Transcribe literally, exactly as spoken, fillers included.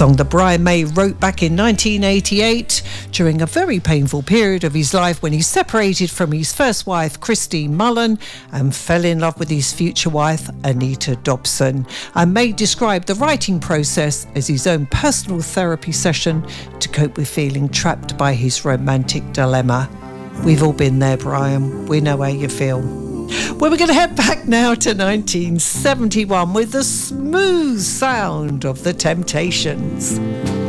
song that Brian May wrote back in nineteen eighty-eight during a very painful period of his life when he separated from his first wife, Christine Mullen, and fell in love with his future wife, Anita Dobson. And May described the writing process as his own personal therapy session to cope with feeling trapped by his romantic dilemma. We've all been there, Brian. We know how you feel. Well, we're going to head back now to nineteen seventy-one with the smooth sound of The Temptations.